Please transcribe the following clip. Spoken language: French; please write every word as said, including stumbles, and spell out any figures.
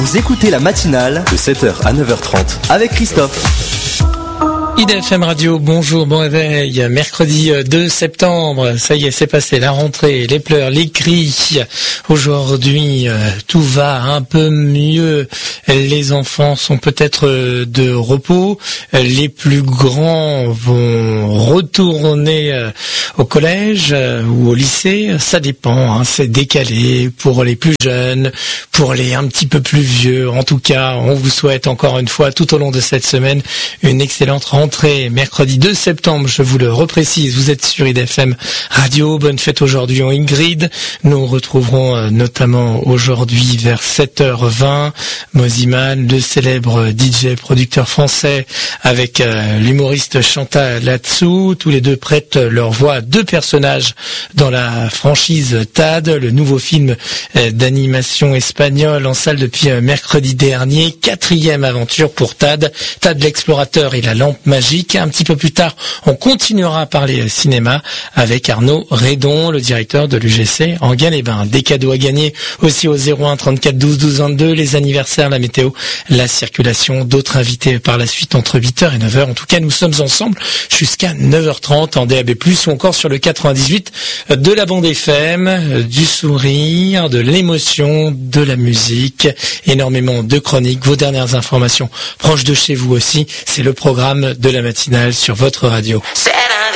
Vous écoutez la matinale de sept heures à neuf heures trente avec Christophe. I D F M Radio, bonjour, bon réveil, mercredi deux septembre, ça y est, c'est passé, la rentrée, les pleurs, les cris. Aujourd'hui, tout va un peu mieux, les enfants sont peut-être de repos, les plus grands vont retourner au collège ou au lycée, ça dépend, hein, c'est décalé pour les plus jeunes, pour les un petit peu plus vieux. En tout cas, on vous souhaite encore une fois, tout au long de cette semaine, une excellente rentrée. Mercredi deux septembre, je vous le reprécise, vous êtes sur I D F M Radio, bonne fête aujourd'hui en Ingrid. Nous retrouverons euh, notamment aujourd'hui vers sept heures vingt Moziman, le célèbre D J producteur français, avec euh, l'humoriste Chantal Latsou. Tous les deux prêtent leur voix à deux personnages dans la franchise T A D, le nouveau film euh, d'animation espagnol en salle depuis euh, mercredi dernier. Quatrième aventure pour T A D, T A D l'explorateur et la lampe magique. Un petit peu plus tard, on continuera à parler cinéma avec Arnaud Redon, le directeur de l'U G C Enghien-les-Bains. Des cadeaux à gagner aussi au zéro un trente-quatre douze douze vingt-deux, les anniversaires, la météo, la circulation, d'autres invités par la suite entre huit heures et neuf heures. En tout cas, nous sommes ensemble jusqu'à neuf heures trente en D A B plus, ou encore sur le quatre-vingt-dix-huit de la bande F M, du sourire, de l'émotion, de la musique, énormément de chroniques, vos dernières informations proches de chez vous aussi. C'est le programme de la matinale sur votre radio. C'est